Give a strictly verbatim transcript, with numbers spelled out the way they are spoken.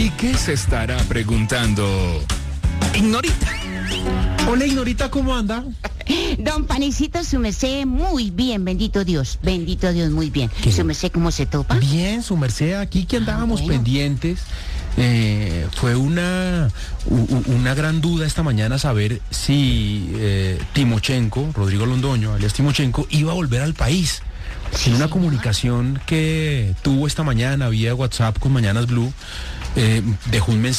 ¿Y qué se estará preguntando Ignorita? Hola, Ignorita, ¿cómo anda? Don Panecito, su merced, muy bien, bendito Dios, bendito Dios, muy bien. ¿Qué? ¿Su merced cómo se topa? Bien, su merced, aquí que andábamos Ah, bueno. pendientes. Eh, fue una, u- una gran duda esta mañana saber si eh, Timochenko, Rodrigo Londoño, alias Timochenko, iba a volver al país. Sí, En una señor. comunicación que tuvo esta mañana vía WhatsApp con Mañanas Blue, eh, dejó un mensaje.